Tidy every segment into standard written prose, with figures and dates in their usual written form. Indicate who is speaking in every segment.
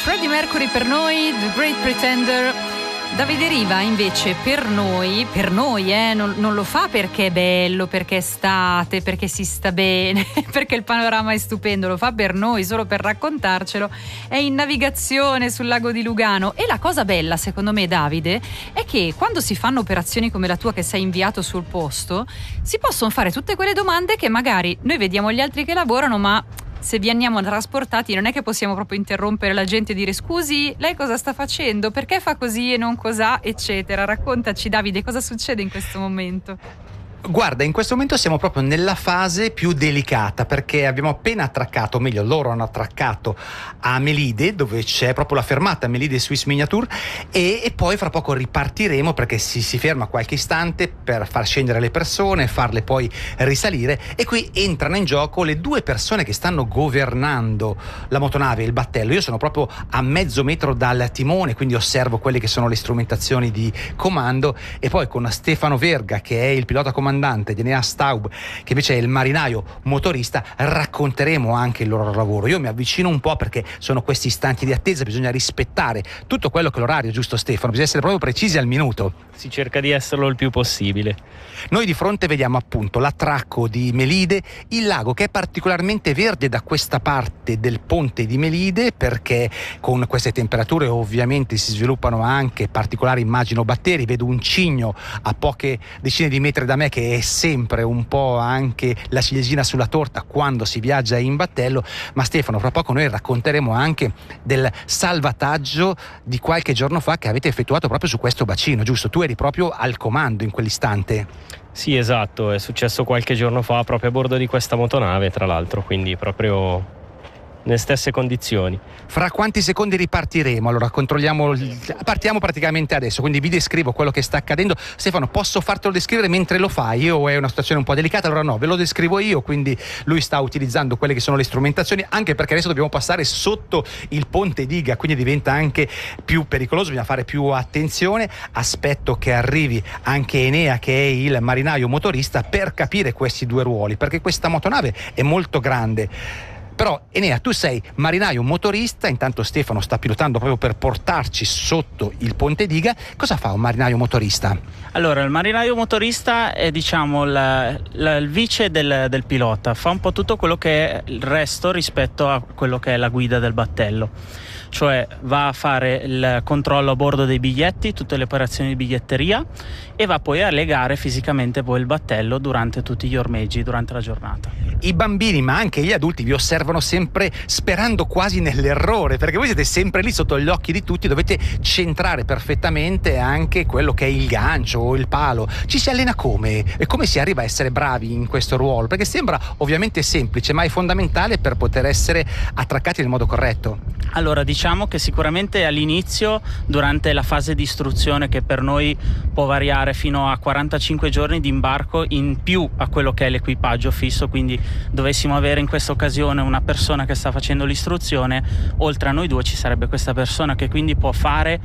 Speaker 1: Freddie Mercury per noi, The Great Pretender. Davide Riva invece per noi non lo fa perché è bello, perché è estate, perché si sta bene, perché il panorama è stupendo, lo fa per noi, solo per raccontarcelo. È in navigazione sul lago di Lugano e la cosa bella secondo me, Davide, è che quando si fanno operazioni come la tua che sei inviato sul posto, si possono fare tutte quelle domande che magari noi vediamo gli altri che lavorano, ma se veniamo trasportati non è che possiamo proprio interrompere la gente e dire scusi, lei cosa sta facendo? Perché fa così e non cos'ha? Eccetera. Raccontaci, Davide, cosa succede in questo momento?
Speaker 2: Guarda, in questo momento siamo proprio nella fase più delicata perché abbiamo appena attraccato, o meglio loro hanno attraccato a Melide, dove c'è proprio la fermata Melide Swiss Miniature e poi fra poco ripartiremo perché si ferma qualche istante per far scendere le persone, farle poi risalire, e qui entrano in gioco le due persone che stanno governando la motonave e il battello. Io sono proprio a mezzo metro dal timone, quindi osservo quelle che sono le strumentazioni di comando, e poi con Stefano Verga, che è il pilota comandante, di Enea Staub, che invece è il marinaio motorista, racconteremo anche il loro lavoro. Io mi avvicino un po' perché sono questi istanti di attesa, bisogna rispettare tutto quello che è l'orario, giusto Stefano? Bisogna essere proprio precisi al minuto.
Speaker 3: Si cerca di esserlo il più possibile.
Speaker 2: Noi di fronte vediamo appunto l'attracco di Melide, il lago che è particolarmente verde da questa parte del ponte di Melide, perché con queste temperature ovviamente si sviluppano anche particolari, immagino, batteri. Vedo un cigno a poche decine di metri da me che è sempre un po' anche la ciliegina sulla torta quando si viaggia in battello. Ma Stefano, fra poco noi racconteremo anche del salvataggio di qualche giorno fa che avete effettuato proprio su questo bacino, giusto? Tu eri proprio al comando in quell'istante.
Speaker 3: Sì, esatto, è successo qualche giorno fa proprio a bordo di questa motonave, tra l'altro, quindi proprio nelle stesse condizioni.
Speaker 2: Fra quanti secondi ripartiremo? Allora controlliamo, partiamo praticamente adesso, quindi vi descrivo quello che sta accadendo. Stefano, posso fartelo descrivere mentre lo fai o è una situazione un po' delicata? Allora no, ve lo descrivo io. Quindi lui sta utilizzando quelle che sono le strumentazioni, anche perché adesso dobbiamo passare sotto il ponte diga, quindi diventa anche più pericoloso, bisogna fare più attenzione. Aspetto che arrivi anche Enea, che è il marinaio motorista, per capire questi due ruoli, perché questa motonave è molto grande. Però Enea, tu sei marinaio motorista, intanto Stefano sta pilotando proprio per portarci sotto il ponte diga. Cosa fa un marinaio motorista?
Speaker 4: Allora, il marinaio motorista è, diciamo, il vice del pilota, fa un po' tutto quello che è il resto rispetto a quello che è la guida del battello. Cioè va a fare il controllo a bordo dei biglietti, tutte le operazioni di biglietteria, e va poi a legare fisicamente poi il battello durante tutti gli ormeggi, durante la giornata.
Speaker 2: I bambini, ma anche gli adulti, vi osservano sempre sperando quasi nell'errore, perché voi siete sempre lì sotto gli occhi di tutti, dovete centrare perfettamente anche quello che è il gancio o il palo. Ci si allena come? E come si arriva a essere bravi in questo ruolo? Perché sembra ovviamente semplice, ma è fondamentale per poter essere attraccati nel modo corretto.
Speaker 4: Allora, diciamo che sicuramente all'inizio, durante la fase di istruzione, che per noi può variare fino a 45 giorni di imbarco in più a quello che è l'equipaggio fisso, quindi dovessimo avere in questa occasione una persona che sta facendo l'istruzione, oltre a noi due ci sarebbe questa persona che quindi può fare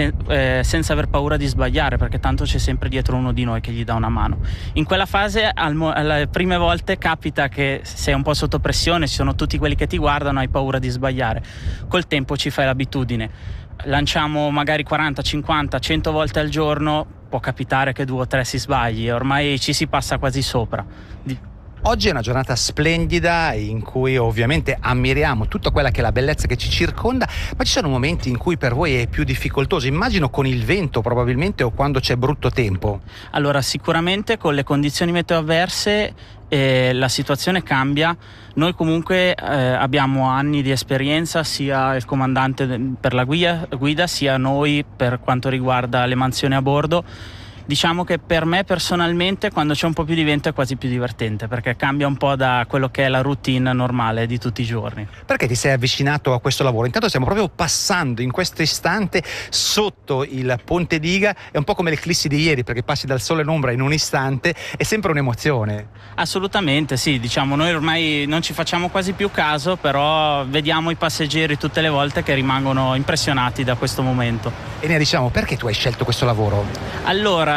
Speaker 4: senza aver paura di sbagliare, perché tanto c'è sempre dietro uno di noi che gli dà una mano. In quella fase, alle prime volte capita che sei un po' sotto pressione, ci sono tutti quelli che ti guardano, hai paura di sbagliare. Col tempo ci fai l'abitudine, lanciamo magari 40, 50, 100 volte al giorno, può capitare che 2 o 3 si sbagli e ormai ci si passa quasi sopra.
Speaker 2: Oggi è una giornata splendida in cui ovviamente ammiriamo tutta quella che è la bellezza che ci circonda, ma ci sono momenti in cui per voi è più difficoltoso, immagino con il vento probabilmente, o quando c'è brutto tempo.
Speaker 4: Allora, sicuramente con le condizioni meteo avverse la situazione cambia. Noi comunque abbiamo anni di esperienza, sia il comandante per la guida sia noi per quanto riguarda le mansioni a bordo. Diciamo che per me personalmente quando c'è un po' più di vento è quasi più divertente, perché cambia un po' da quello che è la routine normale di tutti i giorni.
Speaker 2: Perché ti sei avvicinato a questo lavoro? Intanto stiamo proprio passando in questo istante sotto il ponte diga, è un po' come l'eclissi di ieri, perché passi dal sole all'ombra in un istante, è sempre un'emozione.
Speaker 4: Assolutamente sì, diciamo noi ormai non ci facciamo quasi più caso, però vediamo i passeggeri tutte le volte che rimangono impressionati da questo momento.
Speaker 2: E ne diciamo, perché tu hai scelto questo lavoro?
Speaker 4: Allora,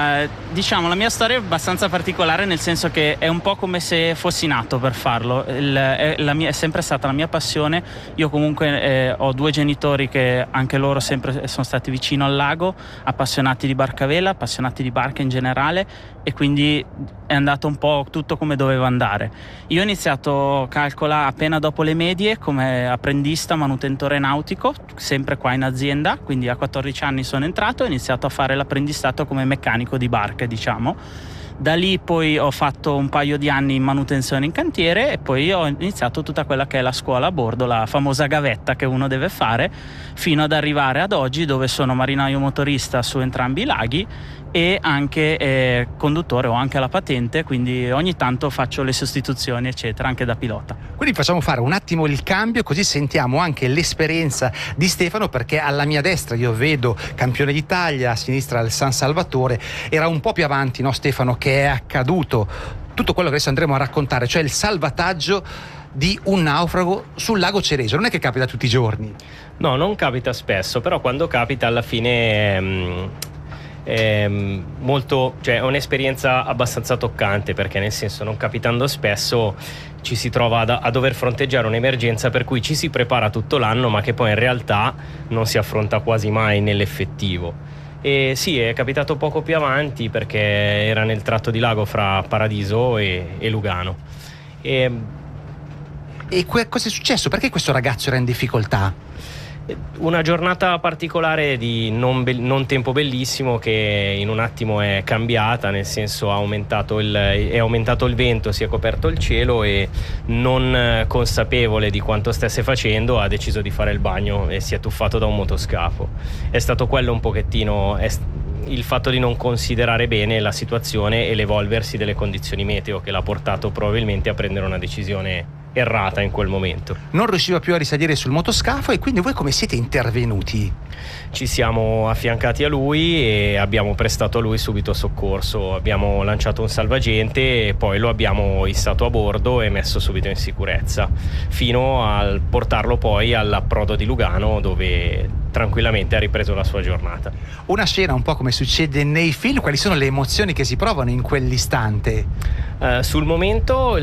Speaker 4: Allora, diciamo, la mia storia è abbastanza particolare, nel senso che è un po' come se fossi nato per farlo. È sempre stata la mia passione. Io comunque ho 2 genitori che anche loro sempre sono stati vicino al lago, appassionati di barca a vela, appassionati di barca in generale, e quindi è andato un po' tutto come doveva andare. Io ho iniziato, calcola, appena dopo le medie come apprendista manutentore nautico, sempre qua in azienda, quindi a 14 anni sono entrato e ho iniziato a fare l'apprendistato come meccanico di barche, diciamo. Da lì poi ho fatto un paio di anni in manutenzione in cantiere e poi ho iniziato tutta quella che è la scuola a bordo, la famosa gavetta che uno deve fare, fino ad arrivare ad oggi, dove sono marinaio motorista su entrambi i laghi e anche conduttore, ho anche la patente, quindi ogni tanto faccio le sostituzioni eccetera, anche da pilota.
Speaker 2: Quindi facciamo fare un attimo il cambio, così sentiamo anche l'esperienza di Stefano, perché alla mia destra io vedo campione d'Italia, a sinistra il San Salvatore. Era un po' più avanti, no Stefano, che è accaduto tutto quello che adesso andremo a raccontare, cioè il salvataggio di un naufrago sul lago Cereso. Non è che capita tutti i giorni.
Speaker 3: No, non capita spesso, però quando capita alla fine molto, cioè è un'esperienza abbastanza toccante, perché nel senso, non capitando spesso, ci si trova a dover fronteggiare un'emergenza per cui ci si prepara tutto l'anno, ma che poi in realtà non si affronta quasi mai nell'effettivo. E sì, è capitato poco più avanti, perché era nel tratto di lago fra Paradiso e Lugano.
Speaker 2: E cosa è successo? Perché questo ragazzo era in difficoltà?
Speaker 3: Una giornata particolare di non tempo bellissimo, che in un attimo è cambiata, nel senso è aumentato il vento, si è coperto il cielo e, non consapevole di quanto stesse facendo, ha deciso di fare il bagno e si è tuffato da un motoscafo. È stato quello un pochettino il fatto di non considerare bene la situazione e l'evolversi delle condizioni meteo che l'ha portato probabilmente a prendere una decisione errata in quel momento.
Speaker 2: Non riusciva più a risalire sul motoscafo, e quindi voi come siete intervenuti?
Speaker 3: Ci siamo affiancati a lui e abbiamo prestato a lui subito soccorso. Abbiamo lanciato un salvagente e poi lo abbiamo issato a bordo e messo subito in sicurezza, fino a portarlo poi all'approdo di Lugano, dove tranquillamente ha ripreso la sua giornata.
Speaker 2: Una scena un po' come succede nei film. Quali sono le emozioni che si provano in quell'istante?
Speaker 3: Sul momento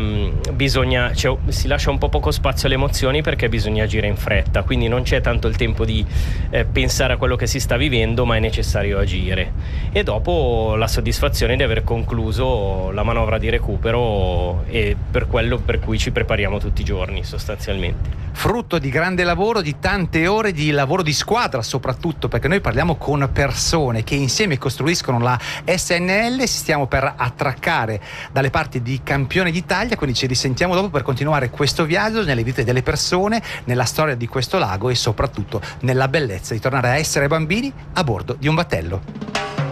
Speaker 3: si lascia un po' poco spazio alle emozioni, perché bisogna agire in fretta, quindi non c'è tanto il tempo di pensare a quello che si sta vivendo, ma è necessario agire. E dopo la soddisfazione di aver concluso la manovra di recupero, e per quello per cui ci prepariamo tutti i giorni sostanzialmente.
Speaker 2: Frutto di grande lavoro, di tante ore di lavoro di squadra soprattutto, perché noi parliamo con persone che insieme costruiscono la SNL. Stiamo per attraccare dalle parti di Campione d'Italia, quindi ci risentiamo dopo per continuare questo viaggio nelle vite delle persone, nella storia di questo lago e soprattutto nella bellezza di tornare a essere bambini a bordo di un battello.